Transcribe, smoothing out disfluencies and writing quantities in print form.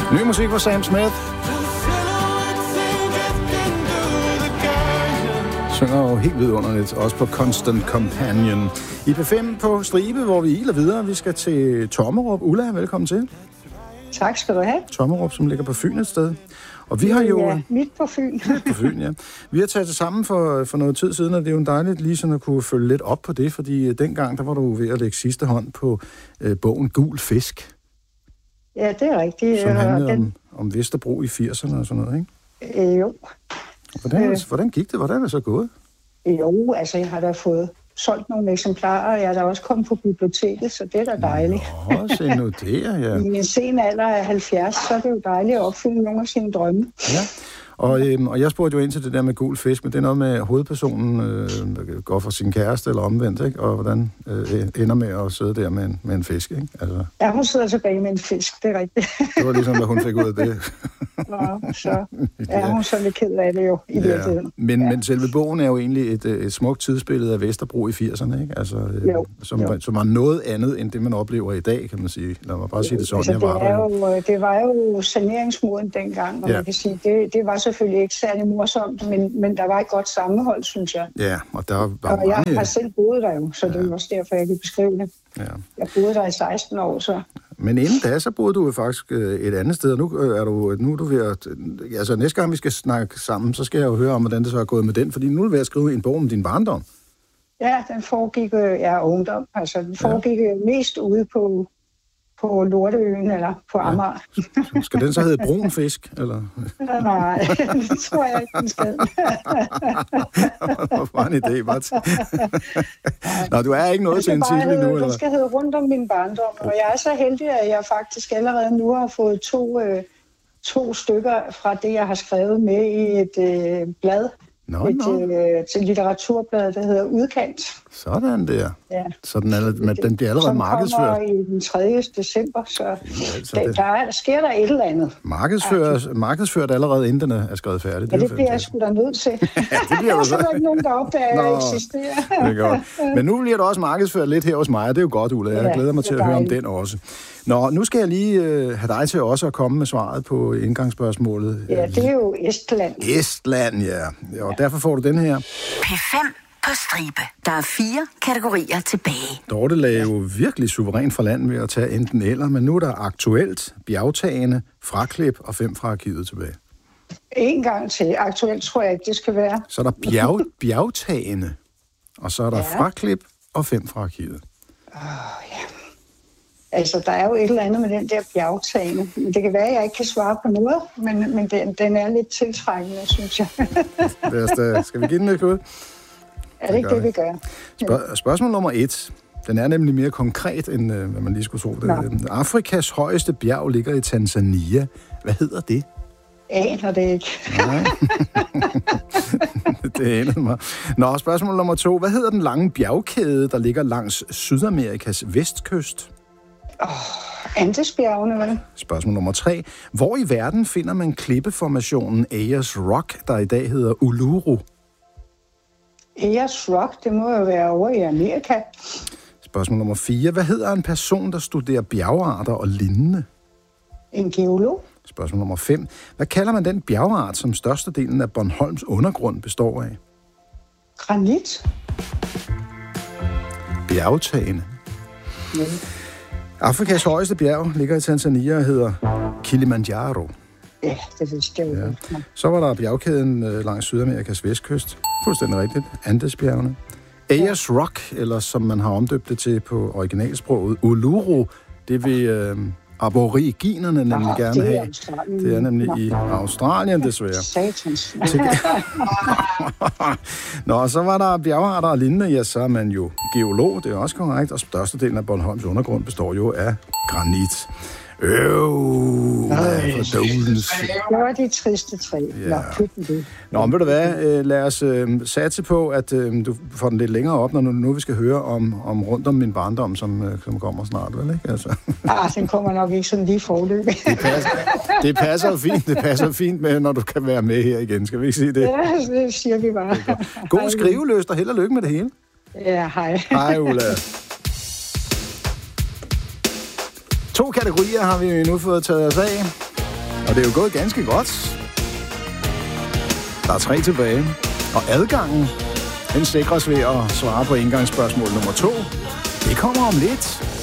Ny musik fra Sam Smith. Synger jo helt vidunderligt, også på Constant Companion. I P5 på Stribe, hvor vi iler videre. Vi skal til Tommerup. Ulla, velkommen til. Tak skal du have. Tommerup, som ligger på Fyn et sted. Og vi har jo... Ja, midt på Fyn. Midt på Fyn, ja. Vi har taget det sammen for noget tid siden, og det er jo dejligt lige sådan at kunne følge lidt op på det, fordi dengang, der var du ved at lægge sidste hånd på bogen Gul Fisk. Ja, det er rigtigt. Som handlede om Vesterbro i 80'erne og sådan noget, ikke? Jo. Hvordan gik det? Hvordan er det så gået? Jo, altså jeg har da fået solgt nogle eksemplarer, og jeg er da også kommet på biblioteket, så det er da dejligt. Nå, se nu det, ja. I en sen alder af 70, så er det jo dejligt at opfylde nogle af sine drømme. Ja, og jeg spurgte jo ind til det der med Gul Fisk, men det er noget med hovedpersonen går for sin kæreste eller omvendt, ikke? Og hvordan ender med at sidde der med en fisk, ikke? Altså... Ja, hun sidder tilbage med en fisk, det er rigtigt. Det var ligesom, hvad hun fik ud af det. Nå, så er hun så lidt ked af det jo i virkeligheden. Men selve bogen er jo egentlig et smukt tidsbillede af Vesterbro i 80'erne, ikke? Altså, som var noget andet, end det, man oplever i dag, kan man sige. Lad mig bare sige det sådan, altså, det var jo saneringsmoden dengang, og man kan sige, det var selvfølgelig ikke særlig morsomt, men der var et godt sammenhold, synes jeg. Ja, og der var mange... Og jeg har selv boet der jo, så det er også derfor, jeg kan beskrive det. Ja. Jeg boede der i 16 år, så... Men inden da, så boede du jo faktisk et andet sted, og nu er du ved at... Altså, næste gang vi skal snakke sammen, så skal jeg jo høre om, hvordan det så er gået med den, fordi nu er du ved at skrive en bog om din barndom. Ja, den foregik... ungdom. Altså, den foregik mest ude på Lorteøen eller på Amager. Ja. Skal den så hedde Brun Fisk, eller? Nej, det tror jeg ikke, den skal. Det var en idé, bare til. Nå, du er ikke noget til en titel nu, eller? Den skal hedde Rundt om min barndom, og jeg er så heldig, at jeg faktisk allerede nu har fået to stykker fra det, jeg har skrevet med i et blad. Til litteraturblad, der hedder Udkant. Sådan der. Ja. Så den bliver allerede markedsført. Som kommer i den 3. december, så der sker der et eller andet. Markedsført allerede, inden den er skrevet færdig. Ja, det bliver jeg sgu da nødt til. Ja, det bliver så er der ikke nogen, der opdager, at jeg eksisterer. Det er godt. Men nu bliver der også markedsført lidt her hos mig, og det er jo godt, Ulla. Jeg glæder mig til at høre om den også. Nå, nu skal jeg lige have dig til også at komme med svaret på indgangsspørgsmålet. Ja, det er jo Estland. Estland, ja. Og derfor får du den her. P5 på stribe. Der er 4 kategorier tilbage. Dorte lagde jo virkelig suveræn fra land ved at tage enten eller, men nu er der aktuelt, bjergtagende, fraklip og 5 fra arkivet tilbage. En gang til. Aktuelt tror jeg ikke, det skal være. Så er der bjergtagende, og så er der fraklip og 5 fra arkivet. Ja. Altså, der er jo et eller andet med den der bjergtagende. Det kan være, at jeg ikke kan svare på noget, men den er lidt tiltrækkende, synes jeg. Skal vi give den et skud? Er det ikke det, vi gør? Spørgsmål nummer 1. Den er nemlig mere konkret, end hvad man lige skulle tro. Afrikas højeste bjerg ligger i Tanzania. Hvad hedder det? Aner det ikke. Nej. Det anede mig. Nå, spørgsmål nummer 2. Hvad hedder den lange bjergkæde, der ligger langs Sydamerikas vestkyst? Andesbjergene, vel? Spørgsmål nummer 3. Hvor i verden finder man klippeformationen Ayers Rock, der i dag hedder Uluru? Ayers Rock, det må jo være over i Amerika. Spørgsmål nummer 4. Hvad hedder en person, der studerer bjergarter og lignende? En geolog. Spørgsmål nummer 5. Hvad kalder man den bjergart, som størstedelen af Bornholms undergrund består af? Granit. Bjergtagende. Ja. Afrikas højeste bjerg ligger i Tanzania og hedder Kilimanjaro. Ja, det vidste jeg jo. Ja. Så var der bjergkæden langs Sydamerikas vestkyst. Fuldstændig rigtigt. Andesbjergene. Ayers Rock, eller som man har omdøbt det til på originalsproget, Uluru, det vil aboriginerne nemlig gerne have. Det er nemlig i Australien, desværre. Satans. Nå, så var der bjergarter og lignende. Ja, så er man jo geolog, det er også korrekt. Og størstedelen af Bornholms undergrund består jo af granit. For dålens. Det var de triste træ. Ja. Nå, ved du hvad? Lad os satse på, at du får den lidt længere op, når nu vi skal høre om Rundt om min barndom, som kommer snart, vel, ikke? Altså. Den kommer nok ikke sådan lige forløbig. Det passer fint med, når du kan være med her igen. Skal vi ikke sige det? Ja, det siger vi bare. God skriveløst, og held og lykke med det hele. Ja, hej. Hej, Ulla. 2 kategorier har vi nu fået taget os af. Og det er jo gået ganske godt. Der er 3 tilbage. Og adgangen, den sikres ved at svare på indgangsspørgsmål nummer 2. Det kommer om lidt.